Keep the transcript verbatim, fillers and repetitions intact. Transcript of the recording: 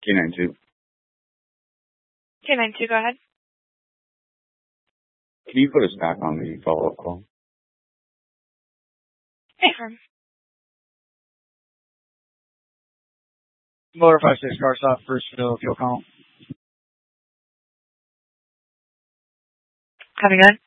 K nine two. K nine two, go ahead. Can you put us back on the follow-up call? Hey, firm. Motor five six car stop, first fill, fuel call. Having good?